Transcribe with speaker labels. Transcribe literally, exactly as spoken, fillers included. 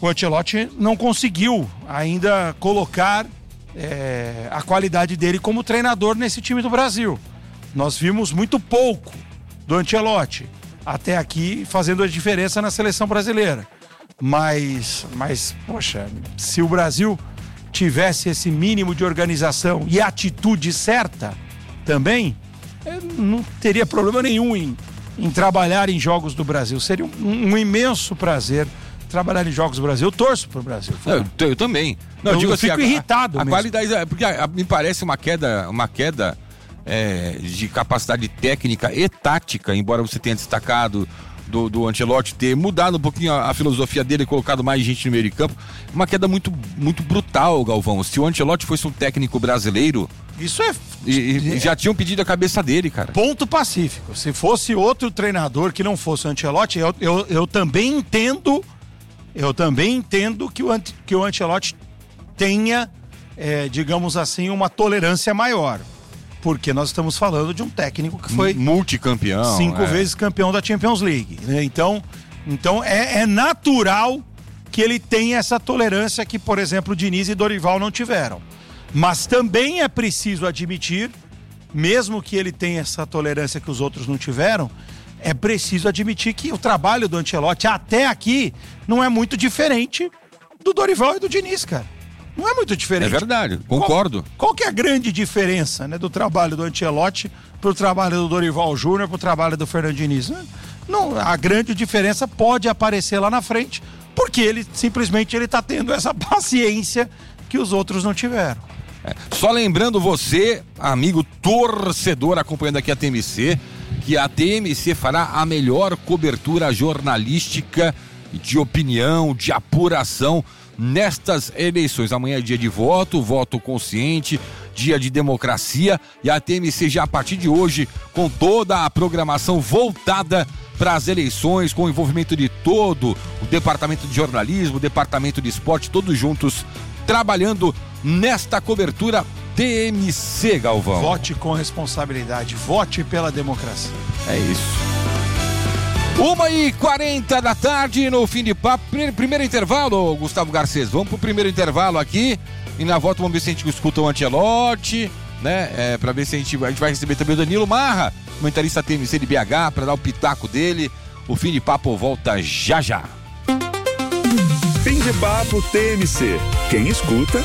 Speaker 1: o Ancelotti não conseguiu ainda colocar é, a qualidade dele como treinador nesse time do Brasil. Nós vimos muito pouco do Ancelotti até aqui fazendo a diferença na seleção brasileira. Mas, mas, poxa, se o Brasil tivesse esse mínimo de organização e atitude certa também, não teria problema nenhum em, em trabalhar em jogos do Brasil. Seria um, um imenso prazer trabalhar em jogos do Brasil. Eu torço pro Brasil.
Speaker 2: Eu, eu também. Não, eu, eu digo
Speaker 1: eu
Speaker 2: assim,
Speaker 1: fico
Speaker 2: a,
Speaker 1: irritado
Speaker 2: a, a
Speaker 1: mesmo.
Speaker 2: qualidade, porque a, a, me parece uma queda, uma queda é, de capacidade técnica e tática, embora você tenha destacado do, do Ancelotti ter mudado um pouquinho a, a filosofia dele e colocado mais gente no meio de campo. Uma queda muito, muito brutal, Galvão. Se o Ancelotti fosse um técnico brasileiro,
Speaker 1: isso é...
Speaker 2: E, e já tinham pedido a cabeça dele, cara.
Speaker 1: Ponto pacífico. Se fosse outro treinador que não fosse o Ancelotti, eu, eu, eu também entendo, eu também entendo que o, que o Ancelotti tenha, é, digamos assim, uma tolerância maior. Porque nós estamos falando de um técnico que foi
Speaker 2: multicampeão,
Speaker 1: cinco
Speaker 2: é.
Speaker 1: vezes campeão da Champions League, né? Então, então é, é natural que ele tenha essa tolerância que, por exemplo, Diniz e Dorival não tiveram. Mas também é preciso admitir, mesmo que ele tenha essa tolerância que os outros não tiveram, é preciso admitir que o trabalho do Ancelotti até aqui não é muito diferente do Dorival e do Diniz, cara. Não é muito diferente.
Speaker 2: É verdade, concordo.
Speaker 1: Qual, qual que é a grande diferença, né, do trabalho do Ancelotti pro trabalho do Dorival Júnior, pro trabalho do Fernando Diniz? Não, a grande diferença pode aparecer lá na frente, porque ele simplesmente ele tá tendo essa paciência que os outros não tiveram.
Speaker 2: É. Só lembrando você, amigo torcedor acompanhando aqui a T M C, que a T M C fará a melhor cobertura jornalística de opinião, de apuração nestas eleições. Amanhã é dia de voto, voto consciente, dia de democracia, e a T M C já a partir de hoje com toda a programação voltada para as eleições, com o envolvimento de todo o departamento de jornalismo, o departamento de esporte, todos juntos trabalhando nesta cobertura T M C, Galvão.
Speaker 1: Vote com responsabilidade, vote pela democracia.
Speaker 2: É isso. uma e quarenta da tarde no Fim de Papo. Primeiro, primeiro intervalo, Gustavo Garcês. Vamos pro primeiro intervalo aqui e na volta vamos ver se a gente escuta o Ancelotti, né? É, pra ver se a gente, a gente vai receber também o Danilo Marra, comentarista T M C de B H, pra dar o pitaco dele. O Fim de Papo volta já já.
Speaker 3: Fim de Papo T M C. Quem escuta